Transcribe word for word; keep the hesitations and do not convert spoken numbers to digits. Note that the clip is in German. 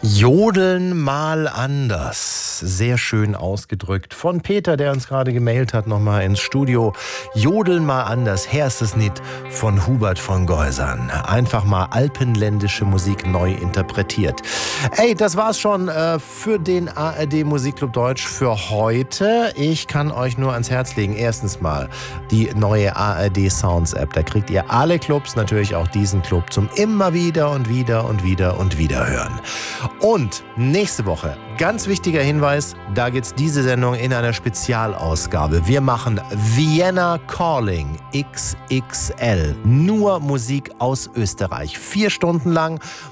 Jodeln mal anders. Sehr schön ausgedrückt. Von Peter, der uns gerade gemailt hat, nochmal ins Studio. Jodeln mal anders. Erstes Lied von Hubert von Geusern. Einfach mal alpenländische Musik neu interpretiert. Ey, das war's schon äh, für den A R D Musikclub Deutsch für heute. Ich kann euch nur ans Herz legen. Erstens mal die neue A R D Sounds App. Da kriegt ihr alle Clubs, natürlich auch diesen Club, zum immer wieder und wieder und wieder und wieder hören. Und nächste Woche, ganz wichtiger Hinweis, da geht's diese Sendung in einer Spezialausgabe. Wir machen Vienna Calling X X L. Nur Musik aus Österreich. Vier Stunden lang.